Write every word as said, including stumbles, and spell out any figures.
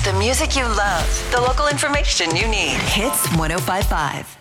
The music you love, the local information you need. Hits one oh five point five.